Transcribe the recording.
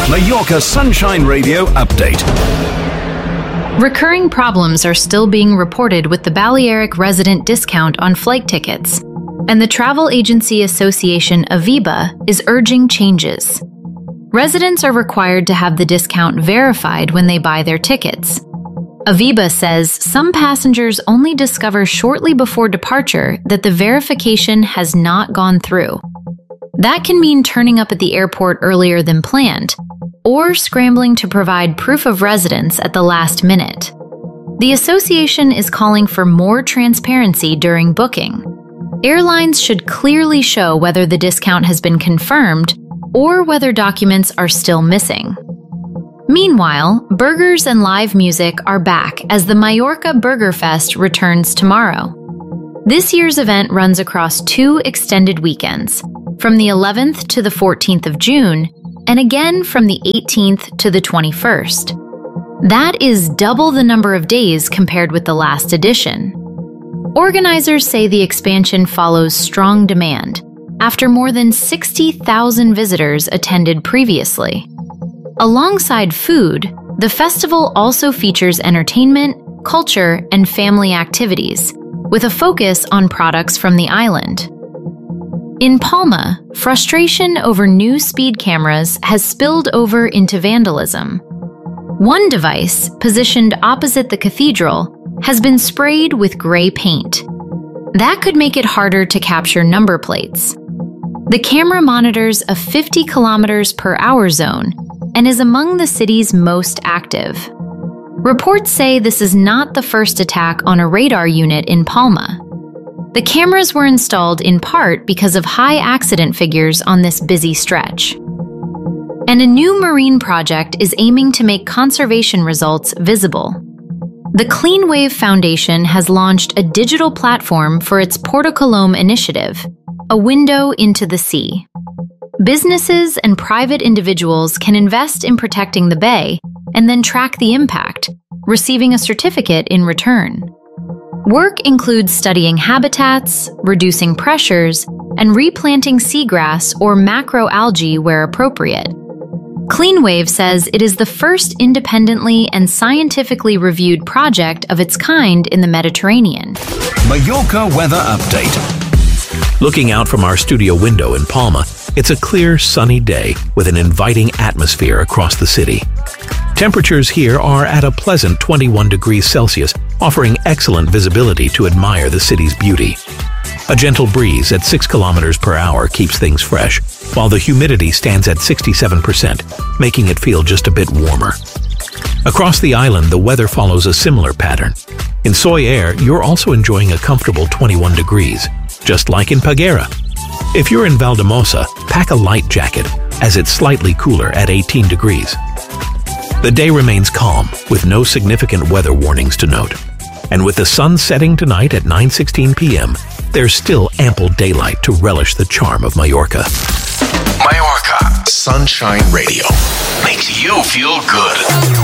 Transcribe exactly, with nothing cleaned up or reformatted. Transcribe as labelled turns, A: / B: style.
A: Mallorca Sunshine Radio update.
B: Recurring problems are still being reported with the Balearic resident discount on flight tickets, and the travel agency association Aviva is urging changes. Residents are required to have the discount verified when they buy their tickets. Aviva says some passengers only discover shortly before departure that the verification has not gone through. That can mean turning up at the airport earlier than planned, or scrambling to provide proof of residence at the last minute. The association is calling for more transparency during booking. Airlines should clearly show whether the discount has been confirmed or whether documents are still missing. Meanwhile, burgers and live music are back as the Mallorca Burger Fest returns tomorrow. This year's event runs across two extended weekends, from the eleventh to the fourteenth of June, and again from the eighteenth to the twenty-first. That is double the number of days compared with the last edition. Organizers say the expansion follows strong demand, after more than sixty thousand visitors attended previously. Alongside food, the festival also features entertainment, culture, and family activities, with a focus on products from the island. In Palma, frustration over new speed cameras has spilled over into vandalism. One device, positioned opposite the cathedral, has been sprayed with gray paint. That could make it harder to capture number plates. The camera monitors a fifty kilometers per hour zone and is among the city's most active. Reports say this is not the first attack on a radar unit in Palma. The cameras were installed in part because of high accident figures on this busy stretch. And a new marine project is aiming to make conservation results visible. The Clean Wave Foundation has launched a digital platform for its Porto Colom initiative, a window into the sea. Businesses and private individuals can invest in protecting the bay and then track the impact, receiving a certificate in return. Work includes studying habitats, reducing pressures, and replanting seagrass or macroalgae where appropriate. CleanWave says it is the first independently and scientifically reviewed project of its kind in the Mediterranean.
A: Mallorca weather update.
C: Looking out from our studio window in Palma, it's a clear, sunny day with an inviting atmosphere across the city. Temperatures here are at a pleasant twenty-one degrees Celsius, offering excellent visibility to admire the city's beauty. A gentle breeze at six kilometers per hour keeps things fresh, while the humidity stands at sixty-seven percent, making it feel just a bit warmer. Across the island, the weather follows a similar pattern. In Soy Air, you're also enjoying a comfortable twenty-one degrees, just like in Peguera. If you're in Valdemosa, pack a light jacket, as it's slightly cooler at eighteen degrees. The day remains calm, with no significant weather warnings to note. And with the sun setting tonight at nine sixteen p m, there's still ample daylight to relish the charm of Mallorca.
A: Mallorca Sunshine Radio makes you feel good.